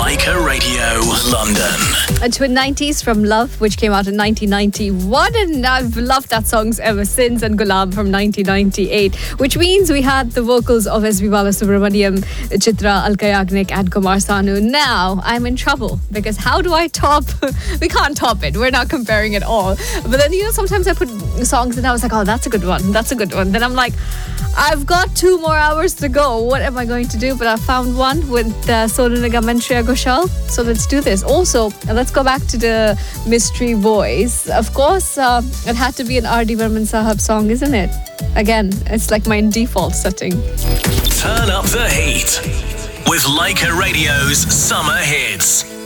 Leica Radio, London. A Twin 90s from Love, which came out in 1991, and I've loved that song ever since, and Gulab from 1998, which means we had the vocals of S.B. Balasubramaniam, Chitra, Alka Yagnik, and Kumar Sanu. Now, I'm in trouble, because how do I top? We can't top it. We're not comparing at all. But then, sometimes I put songs and I was like, oh, that's a good one. That's a good one. Then I'm like, I've got 2 more hours to go. What am I going to do? But I found one with Sonu Nigam and Shreya Ghoshal. So let's do this. Also, let's go back to the mystery voice. Of course, it had to be an R.D. Burman Sahab song, isn't it? Again, it's like my default setting. Turn up the heat with Leica Radio's Summer Hits.